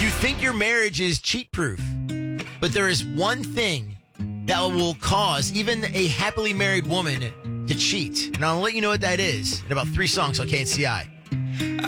You think your marriage is cheat-proof, but there is one thing that will cause even a happily married woman to cheat. And I'll let you know what that is in about 3 songs on KNCI.